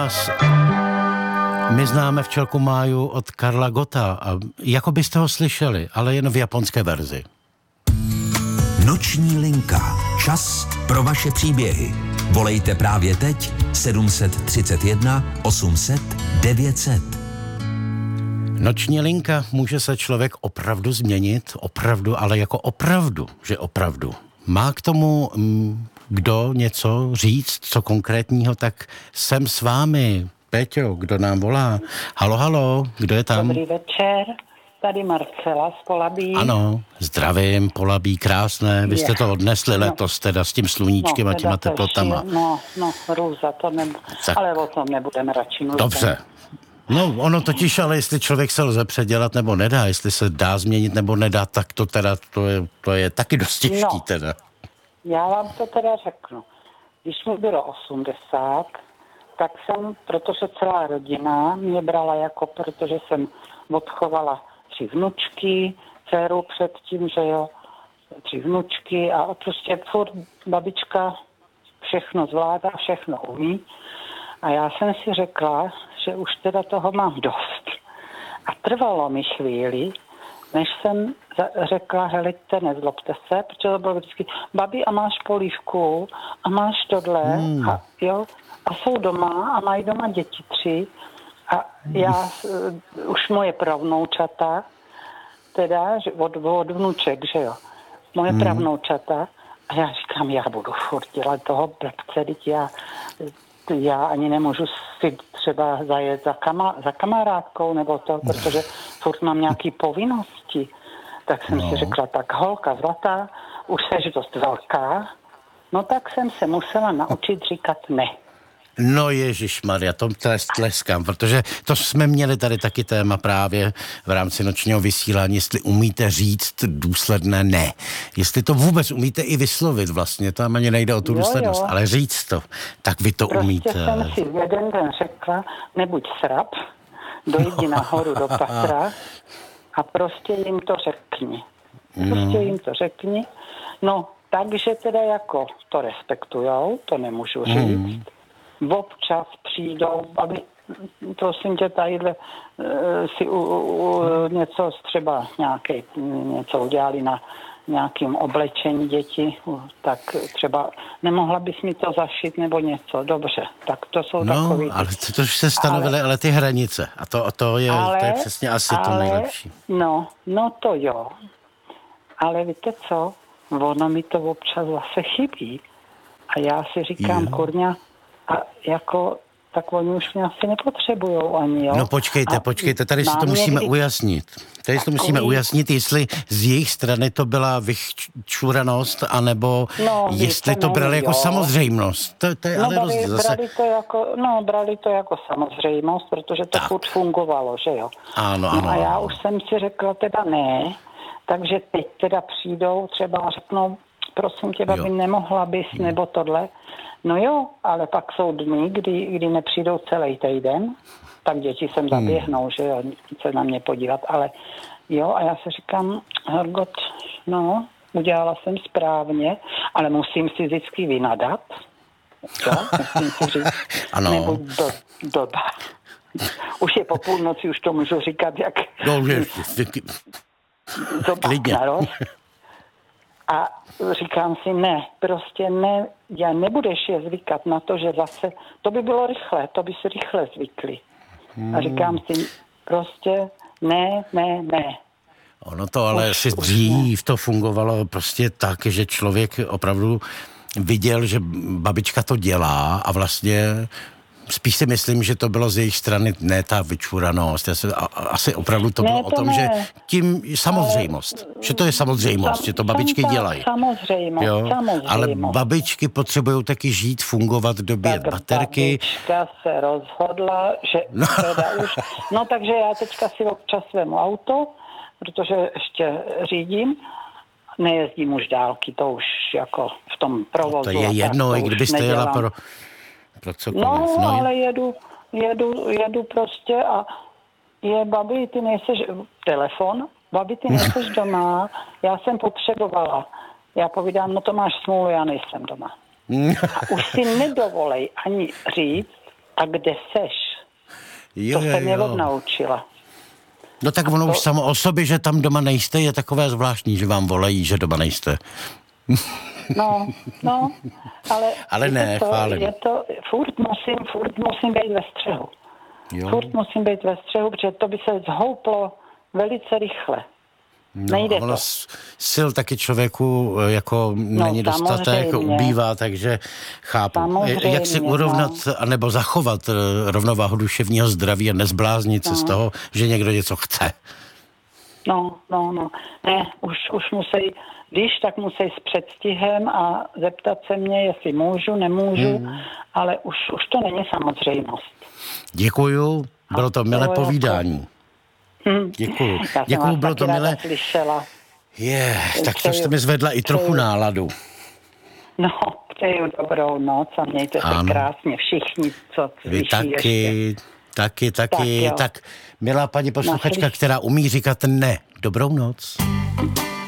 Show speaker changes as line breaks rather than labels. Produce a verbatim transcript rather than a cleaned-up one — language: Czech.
vás, my známe Včelku Máju od Karla Gotta a jako byste ho slyšeli, ale jen v japonské verzi.
Noční linka. Čas pro vaše příběhy. Volejte právě teď sedm set třicet jedna osm set devět set.
Noční linka, může se člověk opravdu změnit, opravdu, ale jako opravdu, že opravdu. Má k tomu mm, kdo něco říct, co konkrétního, tak jsem s vámi. Péťo, kdo nám volá? Halo, halo, kdo je tam?
Dobrý večer, tady Marcela z Polabí.
Ano, zdravím, Polabí, krásné. Vy jste
je.
to odnesli
no.
letos teda s tím sluníčkem
no,
a těma teplotama.
No, no, růza, to ne...
Tak.
Ale o tom nebudeme radši mluvit.
Dobře. No, ono totiž, ale jestli člověk se lze předělat nebo nedá, jestli se dá změnit nebo nedá, tak to teda, to je, to je taky dost těžký
no,
teda.
Já vám to teda řeknu. Když mi bylo osmdesát, tak jsem, protože celá rodina mě brala jako, protože jsem odchovala tři vnučky, dceru předtím, že jo, tři vnučky a prostě furt babička všechno zvládá, všechno umí. A já jsem si řekla, že už teda toho mám dost. A trvalo mi chvíli, než jsem řekla, helejte, nezlobte se, protože to bylo vždycky, babi, a máš polívku, a máš tohle, hmm. a jo, a jsou doma, a mají doma děti tři, a já, uh, už moje pravnoučata, teda, že od, od vnuček, že jo, moje hmm. pravnoučata, a já říkám, já budu furt dělat toho blbce, teď já, já ani nemůžu si třeba zajet za, kama, za kamarádkou, nebo to, protože furt mám nějaký povinnosti. Tak jsem no. si řekla, tak holka zlatá, už seš dost velká, no tak jsem se musela naučit říkat ne.
No ježišmarja, to tleskám, protože to jsme měli tady taky téma právě v rámci nočního vysílání, jestli umíte říct důsledné ne. Jestli to vůbec umíte i vyslovit vlastně, tam ani nejde o tu jo, důslednost, jo. ale říct to, tak vy to
prostě
umíte.
Prostě jsem si jeden den řekla, nebuď srab, dojdi nahoru do patra a prostě jim to řekni. Prostě no. jim to řekni. No, takže teda jako to respektujou, to nemůžu říct. Mm. Občas přijdou, aby, prosím tě, tadyhle uh, si u, u, něco třeba nějaké, něco udělali na nějakým oblečení děti, tak třeba nemohla bys mi to zašít nebo něco, dobře, tak to jsou
no,
takový...
No, ale to už se stanovily, ale, ale ty hranice, a to, to, je, ale, to je přesně asi ale, to nejlepší.
No, no to jo, ale víte co, ono mi to občas zase chybí a já si říkám, kurňa, a jako, tak oni už mě asi nepotřebujou ani, jo.
No počkejte,
a
počkejte, tady si to musíme někdy... ujasnit. Tady si to musíme ujasnit, jestli z jejich strany to byla vyčuranost, anebo
no,
jestli to, to brali jako samozřejmost. To, to je
no,
ale
brali,
rozdíl zase.
Brali to jako, no, brali to jako samozřejmost, protože to furt fungovalo, že jo.
Ano, ano.
No a já už jsem si řekla teda ne, takže teď teda přijdou, třeba řeknou, prosím tě, aby nemohla bys, hmm. nebo tohle. No jo, ale pak jsou dny, kdy, kdy nepřijdou celý týden, tak děti sem zaběhnou, hmm. že jo, se na mě podívat, ale jo, a já se říkám, Hergot, no, udělala jsem správně, ale musím si vždycky vynadat, jo, musím si říct,
ano.
nebo do, doba. Už je po půlnoci, už to můžu říkat, jak...
No, že...
Klidně. A říkám si, ne, prostě ne, já nebudeš je zvykat na to, že zase, to by bylo rychle, to by si rychle zvykli. A říkám si, prostě ne, ne, ne.
Ono to ale už, si dřív to fungovalo prostě tak, že člověk opravdu viděl, že babička to dělá a vlastně spíš si myslím, že to bylo z jejich strany ne ta vyčuranost. Já se, a, asi opravdu to ne, bylo to o tom, ne. že tím samozřejmost. Ale, že to je samozřejmost, sam, že to babičky sam, dělají.
Samozřejmost, jo? samozřejmost.
Ale babičky potřebují taky žít, fungovat v době tak baterky.
Babička se rozhodla, že
no.
teda už... No takže já teďka si občas svém auto, protože ještě řídím, nejezdím už dálky, to už jako v tom provozu.
No to je jedno, i kdybyste jela pro...
No, no, ale jedu, jedu, jedu prostě a je, babi, ty nejseš, telefon, babi, ty nejseš doma, já jsem potřebovala. Já povídám, no to máš smůlu, já nejsem doma. A už si nedovolej ani říct, a kde seš?
Jo,
To
jo,
se mě
jo.
odnaučila.
No tak ono už samo o sobě, že tam doma nejste, je takové zvláštní, že vám volají, že doma nejste.
No, no, ale...
Ale ne,
to,
chválím.
Je to, furt musím, furt musím být ve střehu.
Jo.
Furt musím být ve střehu, protože to by se zhouplo velice rychle.
No,
Nejde
ono
to.
s- sil taky člověku jako no, není dostatek,
samozřejmě.
ubývá, takže chápu.
Samozřejmě,
Jak si urovnat,
no.
anebo zachovat eh, rovnováhu duševního zdraví a nezbláznit se
No.
z toho, že někdo něco chce.
No, no, no. Ne, už, už musí, když tak musí s předstihem a zeptat se mě, jestli můžu, nemůžu, hmm. ale už, už to není samozřejmost.
Děkuju, bylo to milé
to
povídání.
Hm.
Děkuju.
Já jsem
Děkuju,
vás
bylo to
taky ráda
milé.
slyšela.
Je, tak to
Přeju-
jste mi zvedla i trochu
přeju-
náladu.
No, přeju dobrou noc a mějte se
Ano.
krásně všichni, co
Vy
slyší
taky,
ještě.
taky, taky.
Tak jo.
Tak, milá paní posluchačka,
Naslyš-
která umí říkat ne. Dobrou noc.